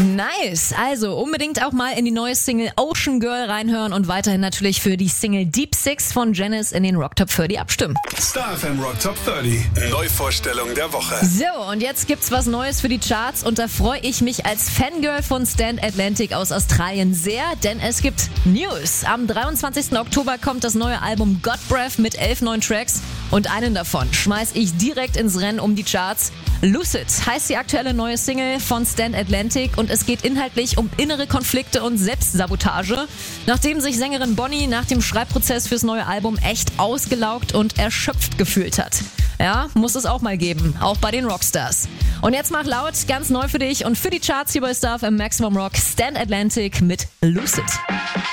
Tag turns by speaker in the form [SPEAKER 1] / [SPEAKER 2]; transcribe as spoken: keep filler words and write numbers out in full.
[SPEAKER 1] Nice. Also unbedingt auch mal in die neue Single Ocean Girl reinhören und weiterhin natürlich für die Single Deep Six von Janice in den Rock Top dreißig abstimmen.
[SPEAKER 2] Star F M Rock Top dreißig. Neuvorstellung der Woche.
[SPEAKER 1] So, und jetzt gibt's was Neues für die Charts und da freue ich mich als Fangirl von Stand Atlantic aus Australien sehr, denn es gibt News. Am dreiundzwanzigsten Oktober kommt das neue Album God Breath mit elf neuen Tracks und einen davon schmeiß ich direkt ins Rennen um die Charts. Lucid heißt die aktuelle neue Single von Stand Atlantic und es geht inhaltlich um innere Konflikte und Selbstsabotage, nachdem sich Sängerin Bonnie nach dem Schreibprozess fürs neue Album echt ausgelaugt und erschöpft gefühlt hat. Ja, muss es auch mal geben, auch bei den Rockstars. Und jetzt mach laut, ganz neu für dich und für die Charts hier bei Star F M Maximum Rock, Stand Atlantic mit Lucid.